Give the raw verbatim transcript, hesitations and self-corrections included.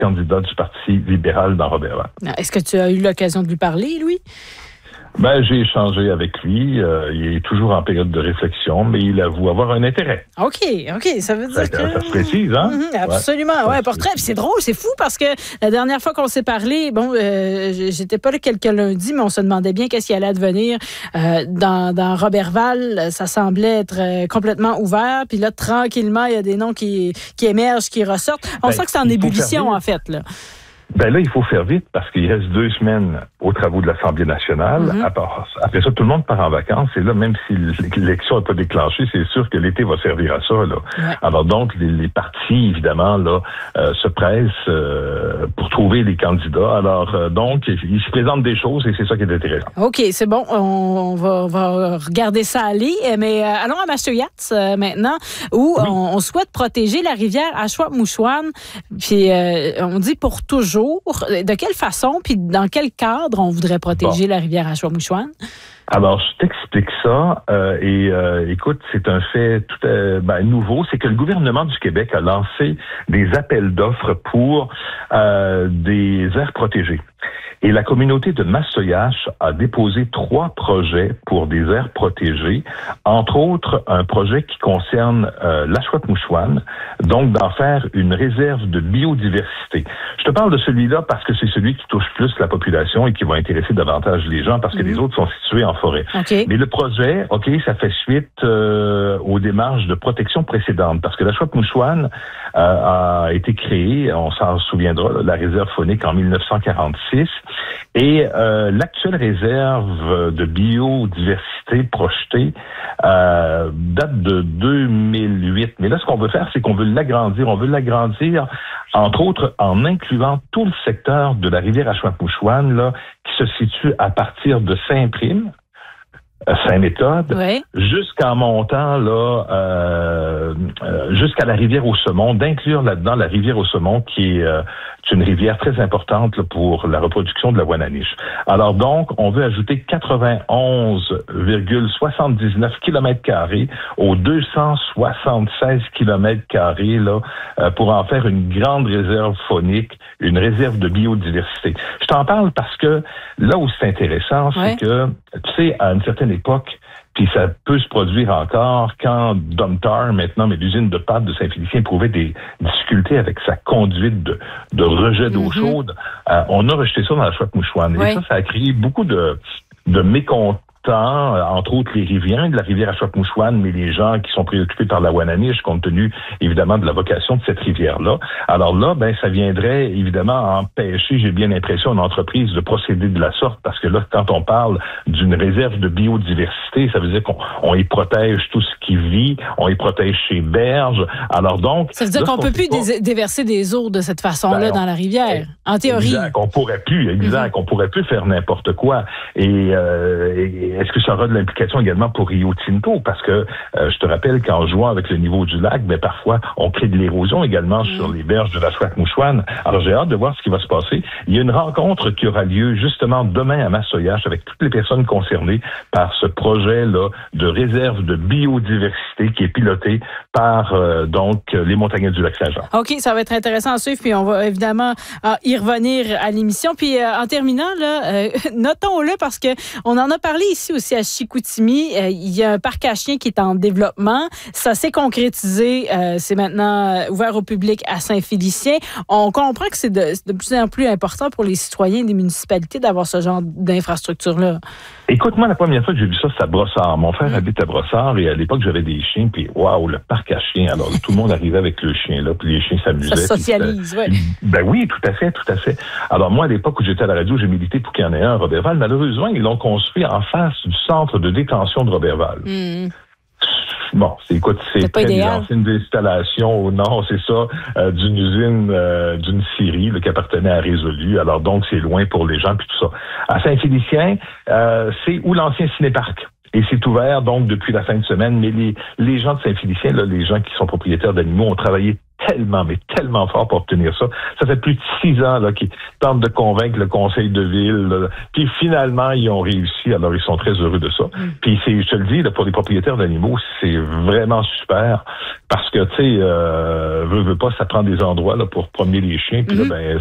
candidat du Parti libéral dans Roberval. Est-ce que tu as eu l'occasion de lui parler, lui? Ben, j'ai échangé avec lui. Euh, il est toujours en période de réflexion, mais il avoue avoir un intérêt. OK, OK. Ça veut dire ça, que... Ça se précise, hein? Mm-hmm, absolument, ouais. ouais portrait. Puis c'est drôle, c'est fou parce que la dernière fois qu'on s'est parlé, bon, euh, j'étais pas là quelques lundis, mais on se demandait bien qu'est-ce qui allait advenir euh, dans, dans Roberval. Ça semblait être euh, complètement ouvert. Puis là, tranquillement, il y a des noms qui, qui émergent, qui ressortent. On ben, sent que c'est en ébullition, en fait, là. Ben là, il faut faire vite parce qu'il reste deux semaines aux travaux de l'Assemblée nationale. Mm-hmm. Après ça, tout le monde part en vacances. Et là, même si l'élection n'est pas déclenchée, c'est sûr que l'été va servir à ça. Là. Ouais. Alors donc, les, les partis, évidemment, là, euh, se pressent euh, pour trouver les candidats. Alors euh, donc, il se présente des choses et c'est ça qui est intéressant. OK, c'est bon. On va, on va regarder ça aller. Mais euh, allons à Mashteuiatz euh, maintenant, où oui. on, on souhaite protéger la rivière Ashuapmushuan. Puis euh, on dit pour toujours. De quelle façon, puis dans quel cadre on voudrait protéger bon. la rivière Ashuapmushuan? Alors, je t'explique ça. Euh, et euh, écoute, c'est un fait tout euh, ben, nouveau. C'est que le gouvernement du Québec a lancé des appels d'offres pour euh, des aires protégées. Et la communauté de Mashteuiatz a déposé trois projets pour des aires protégées, entre autres un projet qui concerne euh, l'Ashuapmushuan, donc d'en faire une réserve de biodiversité. Je te parle de celui-là parce que c'est celui qui touche plus la population et qui va intéresser davantage les gens parce que mmh. les autres sont situés en forêt. Okay. Mais le projet, OK, ça fait suite euh, aux démarches de protection précédentes parce que l'Ashuapmushuan euh, a été créé, on s'en souviendra, là, la réserve faunique en dix-neuf cent quarante-six. Et euh, l'actuelle réserve de biodiversité projetée euh, date de deux mille huit. Mais là, ce qu'on veut faire, c'est qu'on veut l'agrandir. On veut l'agrandir, entre autres, en incluant tout le secteur de la rivière Ashuapmushuan, là, qui se situe à partir de Saint-Prime, Saint-Méthode, oui. jusqu'en montant là, euh, euh, jusqu'à la rivière au Saumon, d'inclure là-dedans la rivière au Saumon, qui est euh, une rivière très importante là, pour la reproduction de la Wananiche. Alors donc, on veut ajouter quatre-vingt-onze virgule soixante-dix-neuf kilomètres carrés aux deux cent soixante-seize kilomètres carrés là, euh, pour en faire une grande réserve faunique, une réserve de biodiversité. Je t'en parle parce que là où c'est intéressant, oui. c'est que, tu sais, à une certaine époque, puis ça peut se produire encore quand Domtar, maintenant, mais l'usine de pâte de Saint-Félicien, éprouvait des difficultés avec sa conduite de, de rejet d'eau mm-hmm. chaude. Euh, on a rejeté ça dans l'Ashuapmushuan. Oui. Et ça, ça a créé beaucoup de, de mécontents, entre autres les riverains de la rivière Ashuapmushuan, mais les gens qui sont préoccupés par la Wananiche, compte tenu évidemment de la vocation de cette rivière-là. Alors là, ben ça viendrait évidemment empêcher, j'ai bien l'impression, une entreprise de procéder de la sorte, parce que là, quand on parle d'une réserve de biodiversité, ça veut dire qu'on on y protège tout ce qui vit, on y protège ses berges. Alors donc... Ça veut dire là, qu'on peut plus pas... déverser des eaux de cette façon-là ben, dans la rivière, en théorie. Exact, on pourrait plus, exact, mm-hmm. on pourrait plus faire n'importe quoi. Et, euh, et est-ce que ça aura de l'implication également pour Rio Tinto? Parce que euh, je te rappelle qu'en jouant avec le niveau du lac, ben, parfois, on crée de l'érosion également mmh. sur les berges de l'Ashuapmushuan. Alors, j'ai hâte de voir ce qui va se passer. Il y a une rencontre qui aura lieu justement demain à Mashteuiatz avec toutes les personnes concernées par ce projet-là de réserve de biodiversité qui est piloté par euh, donc les montagnards du Lac-Saint-Jean. OK, ça va être intéressant à suivre, puis on va évidemment euh, y revenir à l'émission. Puis euh, en terminant, là, euh, notons-le parce que on en a parlé ici aussi à Chicoutimi. Euh, il y a un parc à chiens qui est en développement. Ça s'est concrétisé. Euh, c'est maintenant ouvert au public à Saint-Félicien. On comprend que c'est de, de plus en plus important pour les citoyens des municipalités d'avoir ce genre d'infrastructure-là. Écoute-moi, la première fois que j'ai vu ça, c'est à Brossard. Mon frère mmh. habite à Brossard et à l'époque, j'avais des chiens. Puis, waouh, le parc à chiens. Alors, tout le monde arrivait avec le chien, là, puis les chiens s'amusaient. Ça socialise, oui. Ben oui, tout à fait, tout à fait. Alors, moi, à l'époque où j'étais à la radio, j'ai milité pour qu'il y en ait un à Roberval. Malheureusement, ils l'ont construit en face du centre de détention de Roberval. Mmh. Bon, c'est, écoute, c'est, c'est très des anciennes installations au nord, c'est ça, euh, d'une usine, euh, d'une scierie là, qui appartenait à Résolu. Alors donc, c'est loin pour les gens, puis tout ça. À Saint-Félicien, euh, c'est où l'ancien cinéparc. Et c'est ouvert, donc, depuis la fin de semaine. Mais les, les gens de Saint-Félicien, là, les gens qui sont propriétaires d'animaux, ont travaillé tellement, mais tellement fort pour obtenir ça. Ça fait plus de six ans là, qu'ils tentent de convaincre le conseil de ville. Là. Puis finalement, ils ont réussi. Alors, ils sont très heureux de ça. Mm. Puis, c'est, je te le dis, là, pour les propriétaires d'animaux, c'est vraiment super parce que, tu sais, euh, veut, veut pas, ça prend des endroits là, pour promener les chiens. Puis mm-hmm. là, ben,